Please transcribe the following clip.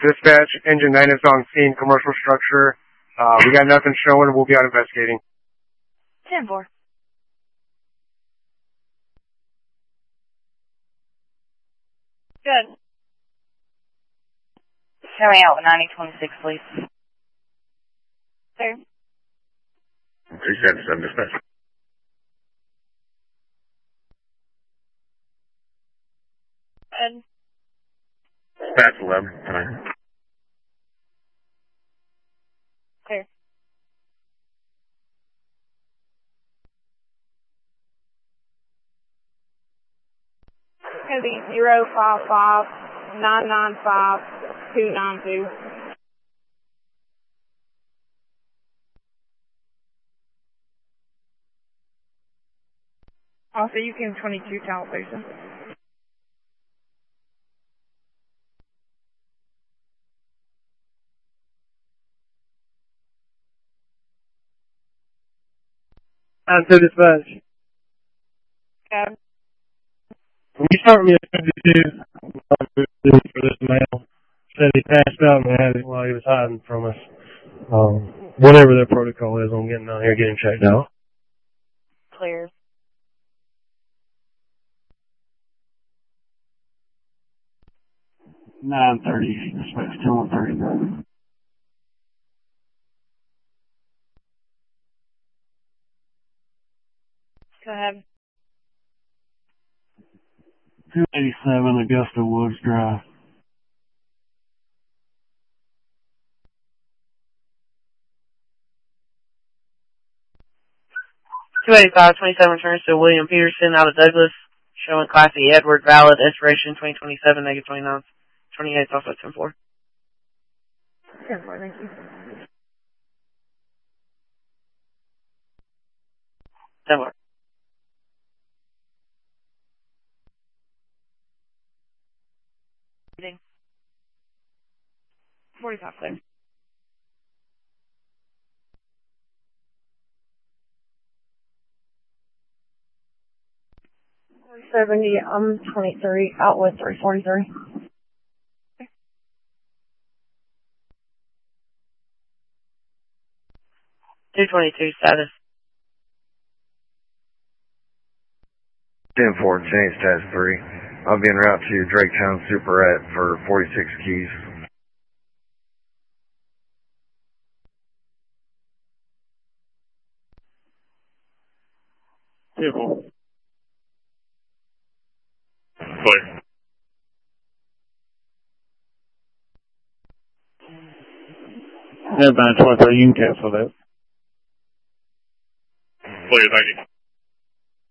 Dispatch, Engine 9 is on scene, commercial structure. We got nothing showing. We'll be out investigating. 10-4. Good. Carry out with 9026, please. Sir. 377 dispatch. Good. Dispatch 11 tonight. Clear. It's going to be 055-995-292. Also, you can 22 Tallahassee. To dispatch. Okay. Can you start me at 52 for this male? Said he passed out and had it while he was hiding from us. Whatever their protocol is on getting out here, getting checked out. Clear. (9:30), dispatch 2:30. Go ahead. 287 Augusta Woods Drive. (285-27) returns to William Peterson out of Douglas, showing Classy Edward, valid, expiration 2027, negative 29, 28, also 10-4. 10-4, thank you. 10-4. Reading. 45 clear. $470, I'm 23, out with 343. 222 status. 10-4, change task 3. I'll be en route to Draketown Superette for 46 keys. Vehicle. Clear. Everybody 23, you can cancel that. Clear, thank you.